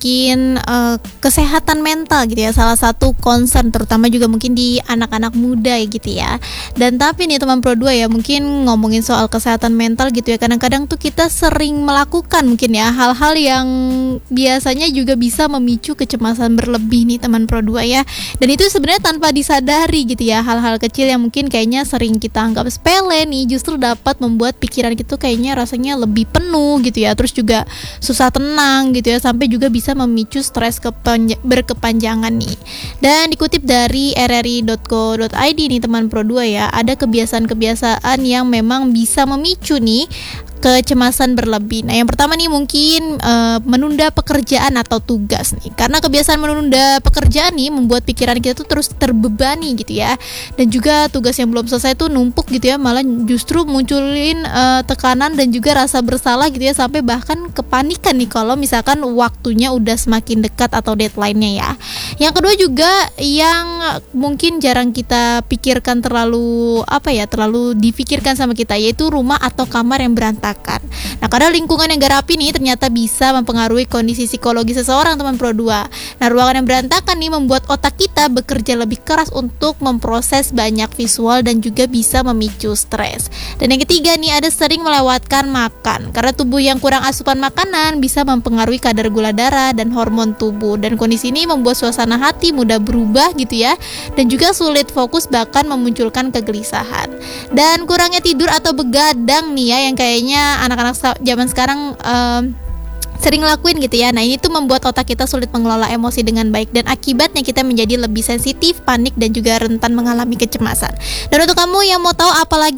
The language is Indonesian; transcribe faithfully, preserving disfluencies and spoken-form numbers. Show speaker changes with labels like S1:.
S1: mungkin uh, kesehatan mental gitu ya, salah satu concern terutama juga mungkin di anak-anak muda ya gitu ya. Dan tapi nih teman Pro dua ya, mungkin ngomongin soal kesehatan mental gitu ya, kadang-kadang tuh kita sering melakukan mungkin ya hal-hal yang biasanya juga bisa memicu kecemasan berlebih nih teman Pro dua ya. Dan itu sebenarnya tanpa disadari gitu ya, hal-hal kecil yang mungkin kayaknya sering kita anggap sepele nih justru dapat membuat pikiran kita kayaknya rasanya lebih penuh gitu ya, terus juga susah tenang gitu ya, sampai juga bisa memicu stres kepanj- berkepanjangan nih. Dan dikutip dari r r i dot co dot i d nih teman Pro dua ya, ada kebiasaan-kebiasaan yang memang bisa memicu nih kecemasan berlebih. Nah, yang pertama nih mungkin uh, menunda pekerjaan atau tugas nih. Karena kebiasaan menunda pekerjaan nih membuat pikiran kita tuh terus terbebani gitu ya. Dan juga tugas yang belum selesai tuh numpuk gitu ya, malah justru munculin uh, tekanan dan juga rasa bersalah gitu ya, sampai bahkan kepanikan nih kalau misalkan waktunya udah semakin dekat atau deadline-nya ya. Yang kedua juga yang mungkin jarang kita pikirkan terlalu apa ya, terlalu difikirkan sama kita, yaitu rumah atau kamar yang berantakan. Nah, karena lingkungan yang gak rapi nih ternyata bisa mempengaruhi kondisi psikologi seseorang teman Pro dua. Nah, ruangan yang berantakan nih membuat otak kita bekerja lebih keras untuk memproses banyak visual dan juga bisa memicu stres. Dan yang ketiga nih, ada sering melewatkan makan. Karena tubuh yang kurang asupan makanan bisa mempengaruhi kadar gula darah dan hormon tubuh. Dan kondisi ini membuat suasana hati mudah berubah gitu ya, dan juga sulit fokus bahkan memunculkan kegelisahan. Dan kurangnya tidur atau begadang nih ya, yang kayaknya anak-anak zaman sekarang um, sering lakuin gitu ya. Nah, ini tuh membuat otak kita sulit mengelola emosi dengan baik, dan akibatnya kita menjadi lebih sensitif, panik, dan juga rentan mengalami kecemasan. Dan untuk kamu yang mau tahu apa lagi